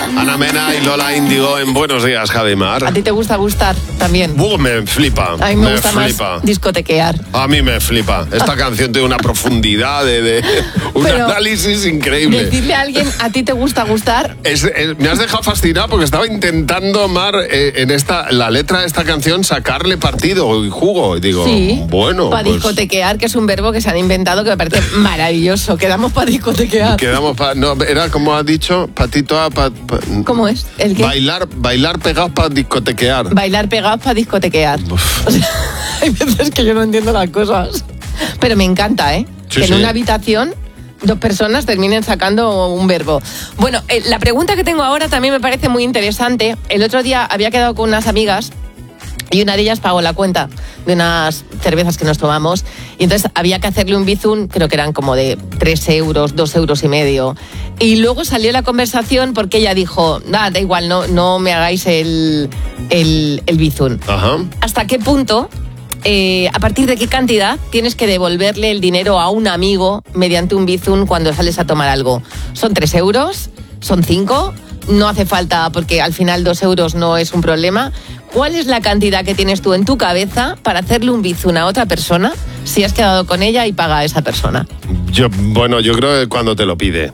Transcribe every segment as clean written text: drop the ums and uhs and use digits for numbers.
Ana Mena y Lola Índigo en Buenos Días, Javi Mar. ¿A ti te gusta gustar también? Me flipa. A mí me gusta más discotequear. A mí me flipa. Esta canción tiene una profundidad de un análisis increíble. Decirle a alguien, ¿a ti te gusta gustar? Me has dejado fascinado porque estaba intentando, Mar, en la letra de esta canción sacarle partido y jugo. Y digo, sí, bueno. Para discotequear, que es un verbo que se han inventado que me parece maravilloso. Quedamos para discotequear. No, era como ha dicho, patito a... ¿Cómo es? ¿El qué? Bailar pegados para discotequear. Bailar pegados para discotequear. O sea, hay veces que yo no entiendo las cosas. Pero me encanta, ¿eh? Sí, que en una habitación 2 personas terminen sacando un verbo. Bueno, la pregunta que tengo ahora también me parece muy interesante. El otro día había quedado con unas amigas y una de ellas pagó la cuenta de unas cervezas que nos tomamos y entonces había que hacerle un bizum, creo que eran como de 3 euros, 2,5 euros. Y luego salió la conversación porque ella dijo, da igual, no me hagáis el bizum. Ajá. ¿Hasta qué punto, a partir de qué cantidad tienes que devolverle el dinero a un amigo mediante un bizum cuando sales a tomar algo? ¿Son 3 euros? ¿Son 5? No hace falta porque al final 2 euros no es un problema. ¿Cuál es la cantidad que tienes tú en tu cabeza para hacerle un bizum a otra persona si has quedado con ella y paga a esa persona? Yo creo que cuando te lo pide.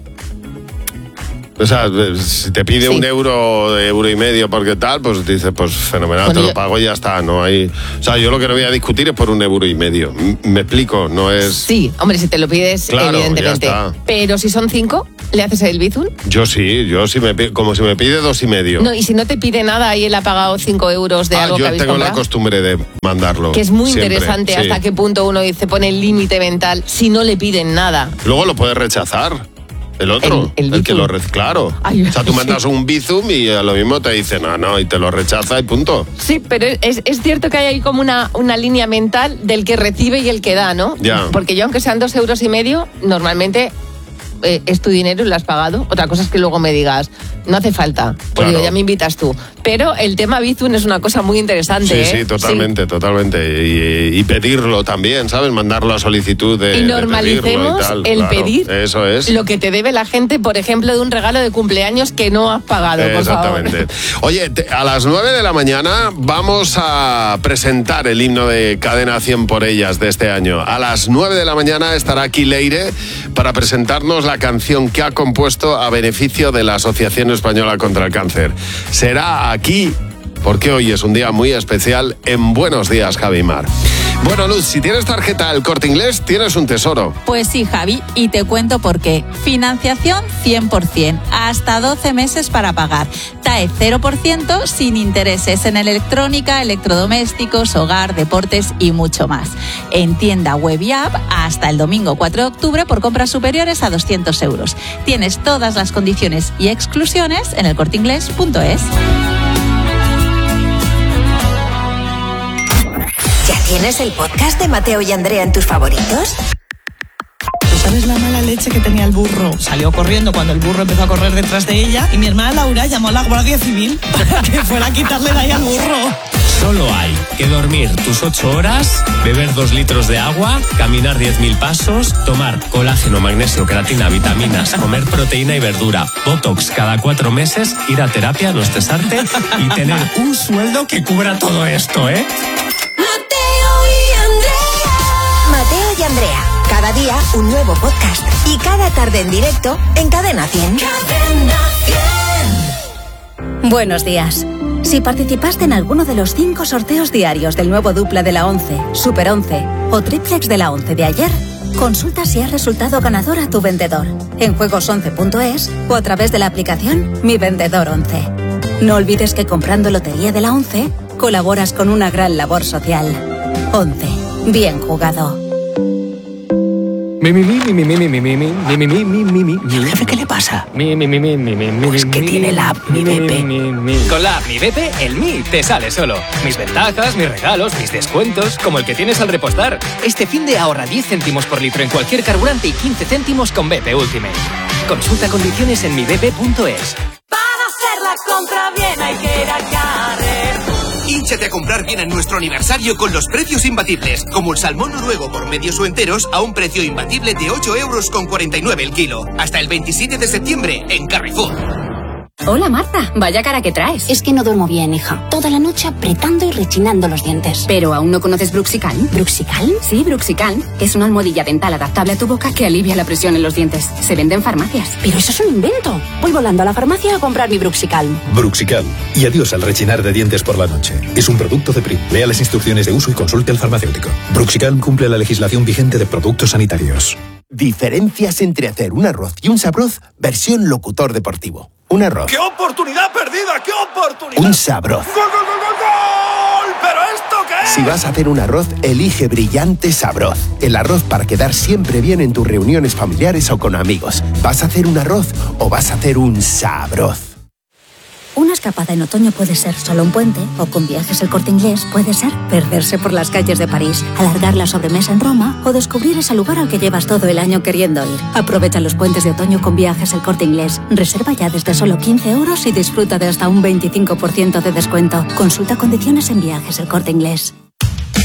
O sea, si te pide 1 euro, 1,5 euros porque tal, pues dices, pues fenomenal, bueno, te lo pago y ya está. No hay... O sea, yo lo que no voy a discutir es por 1,5 euros. Me explico, no es... Sí, hombre, si te lo pides, claro, evidentemente. Pero si son 5, ¿le haces el bizum? Yo sí, como si me pide 2,5. No, y si no te pide nada y él ha pagado 5 euros de algo que habéis comprado. Yo tengo la costumbre de mandarlo. Que es muy siempre, interesante hasta qué punto uno dice, pone el límite mental si no le piden nada. Luego lo puedes rechazar. El otro, el que lo claro. Ay, o sea, tú mandas un bizum y a lo mismo te dicen, no, y te lo rechaza y punto. Sí, pero es cierto que hay ahí como una línea mental del que recibe y el que da, ¿no? Ya. Porque yo, aunque sean 2,5 euros, normalmente es tu dinero y lo has pagado. Otra cosa es que luego me digas, no hace falta, pues digo, ya me invitas tú. Pero el tema bizum es una cosa muy interesante. Sí, totalmente. Y pedirlo también, ¿sabes? Mandarlo a solicitud de y normalicemos y tal, el pedir eso es. Lo que te debe la gente, por ejemplo, de un regalo de cumpleaños que no has pagado, por exactamente. favor. Oye, a las 9 de la mañana vamos a presentar el himno de Cadena 100 por ellas de este año. A las 9 de la mañana estará aquí Leire para presentarnos la canción que ha compuesto a beneficio de la Asociación Española contra el Cáncer. Será aquí, porque hoy es un día muy especial en Buenos Días, Javi Mar. Bueno, Luz, si tienes tarjeta El Corte Inglés, tienes un tesoro. Pues sí, Javi, y te cuento por qué. Financiación 100%, hasta 12 meses para pagar. TAE 0% sin intereses en electrónica, electrodomésticos, hogar, deportes y mucho más. En tienda web y app hasta el domingo 4 de octubre por compras superiores a 200 euros. Tienes todas las condiciones y exclusiones en elcorteinglés.es. ¿Ya tienes el podcast de Mateo y Andrea en tus favoritos? ¿Tú sabes la mala leche que tenía el burro? Salió corriendo cuando el burro empezó a correr detrás de ella y mi hermana Laura llamó a la Guardia Civil para que fuera a quitarle de ahí al burro. Solo hay que dormir tus 8 horas, beber 2 litros de agua, caminar 10.000 pasos, tomar colágeno, magnesio, creatina, vitaminas, comer proteína y verdura, botox cada 4 meses, ir a terapia, no estresarte y tener un sueldo que cubra todo esto, ¿eh? Mateo y Andrea, cada día un nuevo podcast y cada tarde en directo en Cadena 100. Cadena 100. Buenos días. Si participaste en alguno de los 5 sorteos diarios del nuevo dupla de la 11, Super 11 o triplex de la 11 de ayer, consulta si has resultado ganador a tu vendedor en juegos11.es o a través de la aplicación Mi Vendedor 11. No olvides que comprando Lotería de la 11 colaboras con una gran labor social. 11. Bien jugado. ¿Al jefe qué le pasa? Pues que tiene la app Mi BP. Con la app Mi BP, el Mi te sale solo. Mis ventajas, mis regalos, mis descuentos, como el que tienes al repostar. Este fin de ahorra 10 céntimos por litro en cualquier carburante y 15 céntimos con BP Ultimate. Consulta condiciones en mibp.es. Para hacer la compra bien hay que ir a Carrefour. Hínchate a comprar bien en nuestro aniversario con los precios imbatibles, como el salmón noruego por medios o enteros a un precio imbatible de 8,49 € el kilo. Hasta el 27 de septiembre en Carrefour. Hola Marta, vaya cara que traes. Es que no duermo bien, hija. Toda la noche apretando y rechinando los dientes. ¿Pero aún no conoces Bruxical? ¿Bruxical? Sí, Bruxical. Es una almohadilla dental adaptable a tu boca que alivia la presión en los dientes. Se vende en farmacias. Pero eso es un invento. Voy volando a la farmacia a comprar mi Bruxical. Bruxical. Y adiós al rechinar de dientes por la noche. Es un producto de PRI. Lea las instrucciones de uso y consulte al farmacéutico. Bruxical cumple la legislación vigente de productos sanitarios. Diferencias entre hacer un arroz y un sabroz versión locutor deportivo. Un arroz. ¡Qué oportunidad perdida! ¡Qué oportunidad! Un sabroz. ¡Gol, gol, gol, gol, gol! ¿Pero esto qué es? Si vas a hacer un arroz, elige Brillante Sabroz. El arroz para quedar siempre bien en tus reuniones familiares o con amigos. ¿Vas a hacer un arroz o vas a hacer un sabroz? Una escapada en otoño puede ser solo un puente, o con Viajes El Corte Inglés puede ser perderse por las calles de París, alargar la sobremesa en Roma o descubrir ese lugar al que llevas todo el año queriendo ir. Aprovecha los puentes de otoño con Viajes El Corte Inglés. Reserva ya desde solo 15 € y disfruta de hasta un 25% de descuento. Consulta condiciones en Viajes El Corte Inglés.